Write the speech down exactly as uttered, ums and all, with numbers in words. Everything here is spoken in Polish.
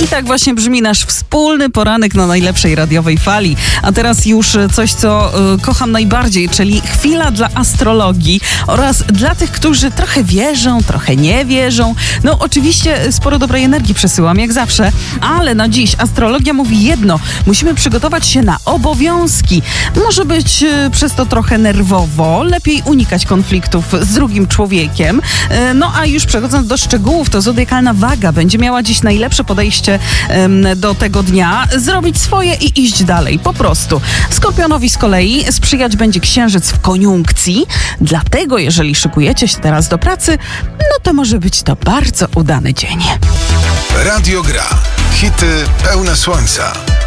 I tak właśnie brzmi nasz wspólny poranek na najlepszej radiowej fali. A teraz już coś, co y, kocham najbardziej, czyli chwila dla astrologii oraz dla tych, którzy trochę wierzą, trochę nie wierzą. No oczywiście sporo dobrej energii przesyłam, jak zawsze, ale na dziś astrologia mówi jedno. Musimy przygotować się na obowiązki. Może być y, przez to trochę nerwowo, lepiej unikać konfliktów z drugim człowiekiem. Y, no a już przechodząc do szczegółów, to zodiakalna waga będzie miała dziś najlepsze podejście y, do tego dnia. Zrobić swoje i iść dalej, po prostu. Skorpionowi z kolei sprzyjać będzie księżyc w koniunkcji, dlatego jeżeli szykujecie się teraz do pracy, no to może być to bardzo udany dzień. Radio Gra. Hity pełne słońca.